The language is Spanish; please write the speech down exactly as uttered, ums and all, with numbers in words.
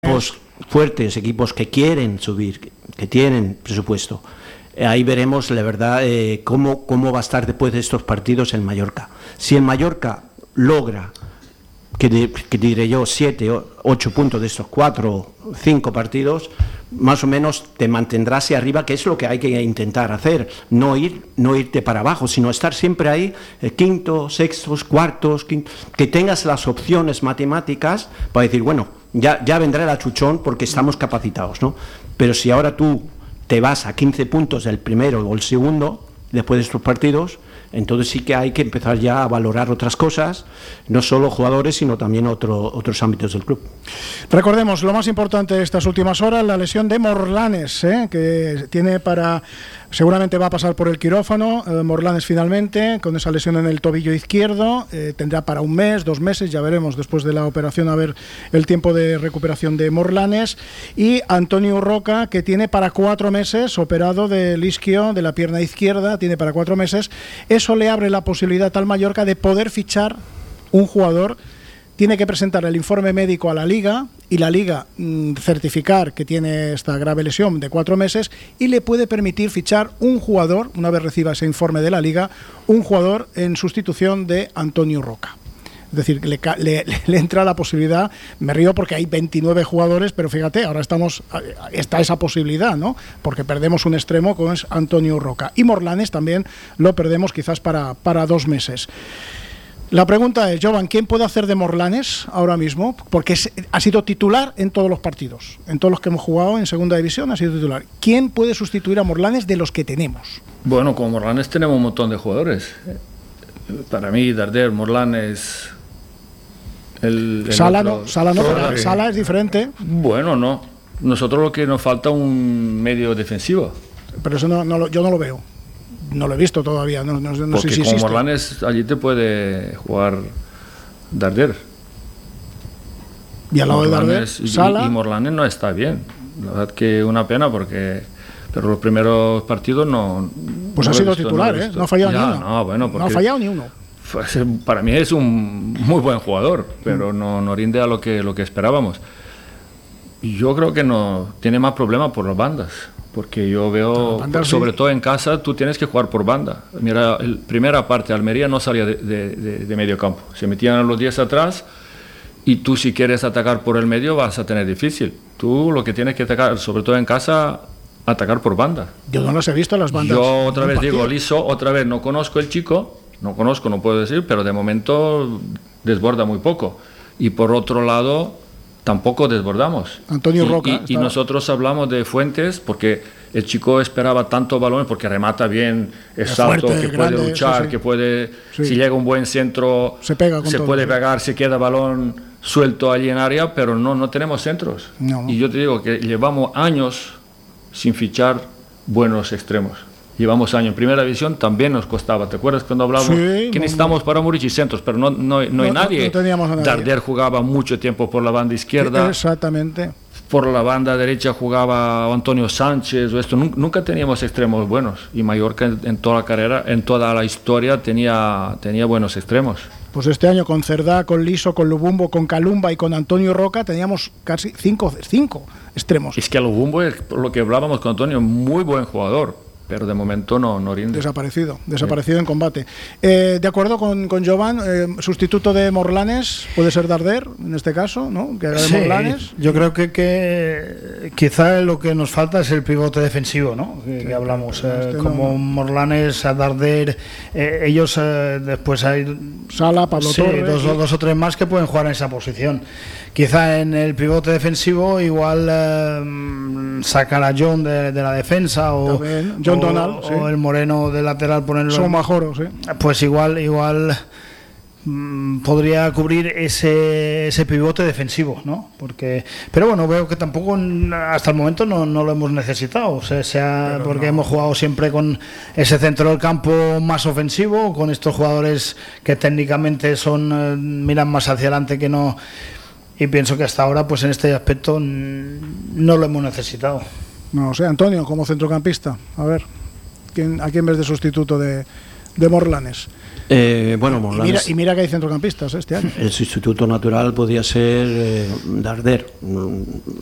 Equipos fuertes, equipos que quieren subir, que tienen presupuesto. Eh, ahí veremos, la verdad, eh, cómo, cómo va a estar después de estos partidos el Mallorca. Si el Mallorca logra, que, de, que diré yo, siete, ocho puntos de estos cuatro, cinco partidos, más o menos te mantendrás hacia arriba, que es lo que hay que intentar hacer, no ir, no irte para abajo, sino estar siempre ahí, eh, quinto, sextos, cuartos, quinto, que tengas las opciones matemáticas para decir, bueno, ya, ya vendrá el achuchón porque estamos capacitados, ¿no? Pero si ahora tú te vas a quince puntos del primero o el segundo, después de estos partidos, entonces sí que hay que empezar ya a valorar otras cosas, no solo jugadores, sino también otro, otros ámbitos del club. Recordemos, lo más importante de estas últimas horas, la lesión de Morlanes, ¿eh? que tiene para... Seguramente va a pasar por el quirófano, eh, Morlanes finalmente, con esa lesión en el tobillo izquierdo, eh, tendrá para un mes, dos meses, ya veremos después de la operación a ver el tiempo de recuperación de Morlanes, y Antonio Roca, que tiene para cuatro meses, operado del isquio de la pierna izquierda, tiene para cuatro meses. Eso le abre la posibilidad al Mallorca de poder fichar un jugador. Tiene que presentar el informe médico a la Liga y la Liga mmm, certificar que tiene esta grave lesión de cuatro meses y le puede permitir fichar un jugador, una vez reciba ese informe de la Liga, un jugador en sustitución de Antonio Roca. Es decir, le, le, le entra la posibilidad, me río porque hay veintinueve jugadores, pero fíjate, ahora estamos está esa posibilidad, ¿no? Porque perdemos un extremo como es Antonio Roca. Y Morlanes también lo perdemos quizás para, para dos meses. La pregunta es, Jovan, ¿quién puede hacer de Morlanes ahora mismo? Porque es, ha sido titular en todos los partidos, en todos los que hemos jugado en segunda división ha sido titular. ¿Quién puede sustituir a Morlanes de los que tenemos? Bueno, con Morlanes tenemos un montón de jugadores. Para mí, Darder, Morlanes... El, el Sala, otro, no, Sala no, Sala, Sala es diferente. Bueno, no. Nosotros lo que nos falta un medio defensivo. Pero eso no, no lo, yo no lo veo. No lo he visto todavía. No, no, no Porque sé si con existe. Morlanes allí te puede jugar Darder. Y al lado Morlanes, de Darder, y, Sala. Y Morlanes no está bien. La verdad que una pena porque... Pero los primeros partidos no... Pues no ha sido visto, titular, no ¿eh? No ha fallado ya, ni uno. No, bueno, no ha fallado ni uno. Para mí es un muy buen jugador, pero no, no rinde a lo que, lo que esperábamos. Y yo creo que no tiene más problemas por las bandas, porque yo veo, bandas, sobre sí. todo en casa, tú tienes que jugar por banda. Mira, la primera parte, Almería no salía de, de, de, de medio campo, se metían a los diez atrás y tú si quieres atacar por el medio vas a tener difícil. Tú lo que tienes que atacar, sobre todo en casa, atacar por banda. Yo no los he visto las bandas. Yo otra vez digo, Liso, otra vez no conozco el chico, no conozco, no puedo decir, pero de momento desborda muy poco. Y por otro lado, tampoco desbordamos. Antonio y, Roca. Y, y nosotros hablamos de Fuentes porque el chico esperaba tanto balón, porque remata bien, es, es alto, fuerte, que grande, puede luchar, sí, sí. que puede, sí. si llega un buen centro, se, pega se todo, puede sí. pegar, se queda balón suelto allí en área, pero no, no tenemos centros. No. Y yo te digo que llevamos años sin fichar buenos extremos. Llevamos años en primera división, también nos costaba. ¿Te acuerdas cuando hablábamos sí, que necesitamos para Muric y centros? Pero no, no, no, no hay nadie. No teníamos a nadie. Darder jugaba mucho tiempo por la banda izquierda. Exactamente. Por la banda derecha jugaba Antonio Sánchez o esto. Nunca teníamos extremos buenos. Y Mallorca en, en toda la carrera, en toda la historia tenía, tenía buenos extremos. Pues este año con Cerdá, con Liso, con Lubumbo, con Calumba y con Antonio Roca teníamos casi cinco, cinco extremos. Es que a Lubumbo, por lo que hablábamos con Antonio, muy buen jugador. Pero de momento no, no rinde. Desaparecido, desaparecido sí. en combate. Eh, de acuerdo con, con Jovan, eh, sustituto de Morlanes puede ser Darder, en este caso, ¿no? Que haga de sí, Morlanes. Yo creo que, que quizá lo que nos falta es el pivote defensivo, ¿no? Que, sí, que hablamos. Eh, este como no, Morlanes, a Darder, eh, ellos eh, después hay... Sala, Pablo sí, Torres. Dos, dos, dos o tres más que pueden jugar en esa posición. Quizá en el pivote defensivo igual eh, sacar a John de, de la defensa o... También. John o, Donald, o sí. el Moreno de lateral ponerlo. Son Majoro, sí. Pues igual, igual mmm, podría cubrir ese, ese pivote defensivo, ¿no? Porque, pero bueno, veo que tampoco hasta el momento no, no lo hemos necesitado, o sea, sea porque no. hemos jugado siempre con ese centro del campo más ofensivo, con estos jugadores que técnicamente son eh, miran más hacia adelante que no. Y pienso que hasta ahora, pues en este aspecto no lo hemos necesitado. No sé, Antonio, como centrocampista, a ver, ¿quién, ¿a quién ves de sustituto de, de Morlanes. Eh, bueno, Morlanes. Y mira, y mira que hay centrocampistas este año. El sustituto natural podía ser eh, Darder.